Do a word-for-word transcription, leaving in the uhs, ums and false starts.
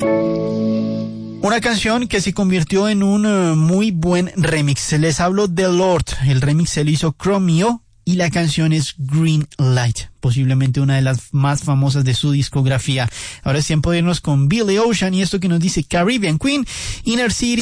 Una canción que se convirtió en un uh, muy buen remix. Les hablo de Lorde. El remix se lo hizo Chromeo y la canción es Green Light, posiblemente una de las más famosas de su discografía. Ahora es tiempo de irnos con Billy Ocean y esto que nos dice Caribbean Queen, Inner City.